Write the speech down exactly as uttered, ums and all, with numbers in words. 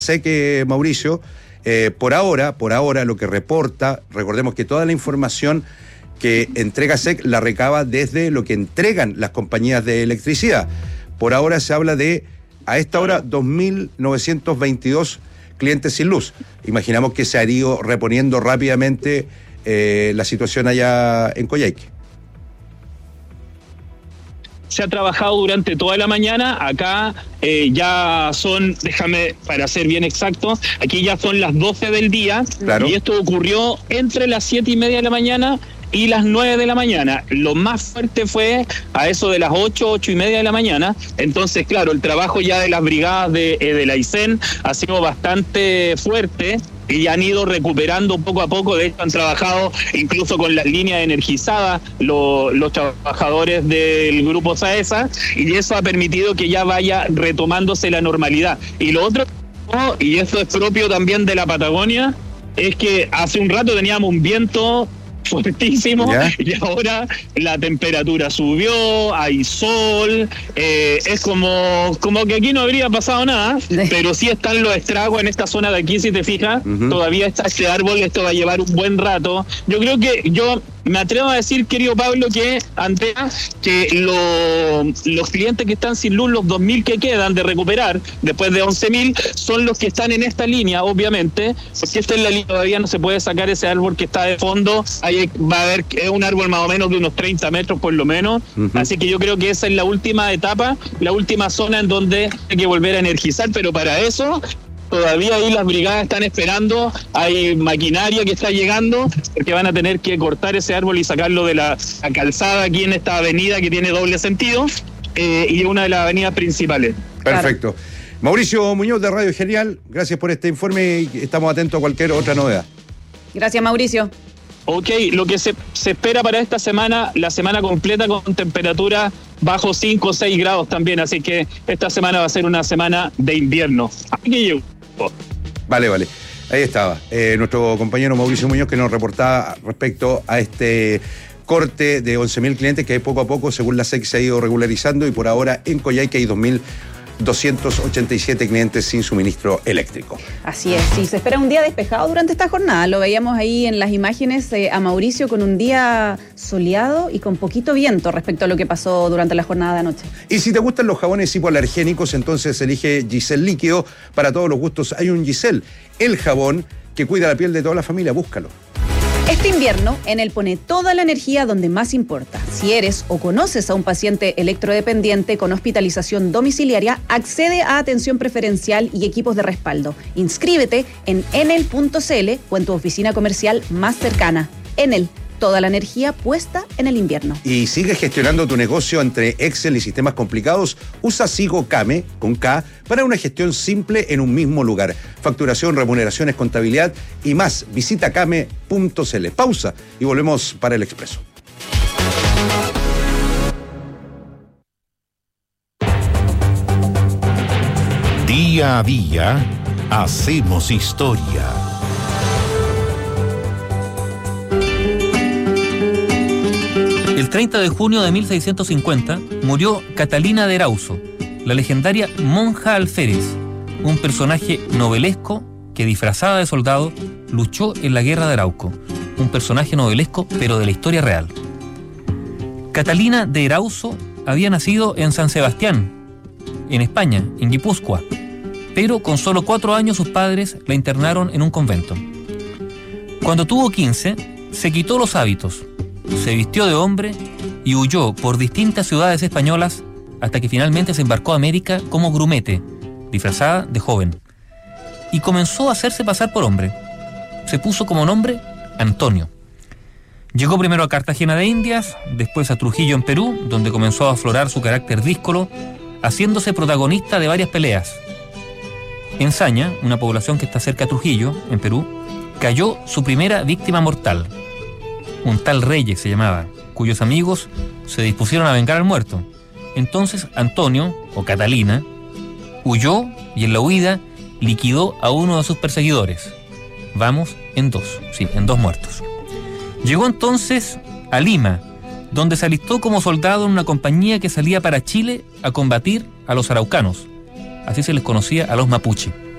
Sé que, Mauricio, eh, por ahora, por ahora lo que reporta, recordemos que toda la información que entrega S E C la recaba desde lo que entregan las compañías de electricidad. Por ahora se habla de, a esta hora, dos mil novecientos veintidós clientes sin luz. Imaginamos que se ha ido reponiendo rápidamente eh, la situación allá en Coyhaique. Se ha trabajado durante toda la mañana. Acá eh, ya son, déjame para ser bien exacto, aquí ya son las doce del día. Claro. Y esto ocurrió entre las siete y media de la mañana y las nueve de la mañana. Lo más fuerte fue a eso de las ocho, ocho y media de la mañana. Entonces, claro, el trabajo ya de las brigadas de, eh, de la Aysén ha sido bastante fuerte y han ido recuperando poco a poco. De hecho, han trabajado incluso con las líneas energizadas lo, los trabajadores del grupo SAESA, y eso ha permitido que ya vaya retomándose la normalidad. Y lo otro, y esto es propio también de la Patagonia, es que hace un rato teníamos un viento fuertísimo, ¿ya? Y ahora la temperatura subió, hay sol, eh, es como, como que aquí no habría pasado nada, pero sí están los estragos en esta zona de aquí, si te fijas, uh-huh. Todavía está este árbol, esto va a llevar un buen rato. Yo creo que yo me atrevo a decir, querido Pablo, que ante que lo, los clientes que están sin luz, los dos mil que quedan de recuperar después de once mil, son los que están en esta línea, obviamente, porque esta es la línea, todavía no se puede sacar ese árbol que está de fondo. Ahí va a haber, es un árbol más o menos de unos treinta metros por lo menos, uh-huh. Así que yo creo que esa es la última etapa, la última zona en donde hay que volver a energizar, pero para eso todavía ahí las brigadas están esperando, hay maquinaria que está llegando, porque van a tener que cortar ese árbol y sacarlo de la, la calzada aquí en esta avenida que tiene doble sentido, eh, y una de las avenidas principales. Perfecto. Claro. Mauricio Muñoz de Radio Genial, gracias por este informe y estamos atentos a cualquier otra novedad. Gracias, Mauricio. Ok, lo que se, se espera para esta semana, la semana completa con temperatura bajo cinco o seis grados también, así que esta semana va a ser una semana de invierno. Aquí llego. Vale, vale. Ahí estaba eh, nuestro compañero Mauricio Muñoz, que nos reportaba respecto a este corte de once mil clientes que poco a poco, según la S E C, se ha ido regularizando, y por ahora en Coyhaique hay dos mil doscientos ochenta y siete clientes sin suministro eléctrico. Así es, sí, se espera un día despejado durante esta jornada. Lo veíamos ahí en las imágenes eh, a Mauricio con un día soleado y con poquito viento respecto a lo que pasó durante la jornada de anoche. Y si te gustan los jabones hipoalergénicos, entonces elige Giselle Líquido. Para todos los gustos hay un Giselle, el jabón que cuida la piel de toda la familia. Búscalo. Este invierno, Enel pone toda la energía donde más importa. Si eres o conoces a un paciente electrodependiente con hospitalización domiciliaria, accede a atención preferencial y equipos de respaldo. Inscríbete en enel punto cl o en tu oficina comercial más cercana. Enel, toda la energía puesta en el invierno. Y sigue gestionando tu negocio entre Excel y sistemas complicados. Usa Sigo Kame, con K, para una gestión simple en un mismo lugar. Facturación, remuneraciones, contabilidad y más. Visita kame punto cl. Pausa y volvemos para el Expreso. Día a día, hacemos historia. El treinta de junio de mil seiscientos cincuenta murió Catalina de Erauso, la legendaria monja alférez, un personaje novelesco que, disfrazada de soldado, luchó en la guerra de Arauco. Un personaje novelesco, pero de la historia real. Catalina de Erauso había nacido en San Sebastián, en España, en Guipúzcoa, pero con solo cuatro años sus padres la internaron en un convento. Cuando tuvo quince, se quitó los hábitos, se vistió de hombre y huyó por distintas ciudades españolas hasta que finalmente se embarcó a América como grumete, disfrazada de joven. Y comenzó a hacerse pasar por hombre. Se puso como nombre Antonio. Llegó primero a Cartagena de Indias, después a Trujillo en Perú, donde comenzó a aflorar su carácter díscolo, haciéndose protagonista de varias peleas. En Saña, una población que está cerca de Trujillo, en Perú, cayó su primera víctima mortal. Un tal Reyes se llamaba, cuyos amigos se dispusieron a vengar al muerto. Entonces Antonio, o Catalina, huyó y en la huida liquidó a uno de sus perseguidores. Vamos en dos, sí, en dos muertos. Llegó entonces a Lima, donde se alistó como soldado en una compañía que salía para Chile a combatir a los araucanos. Así se les conocía a los mapuche.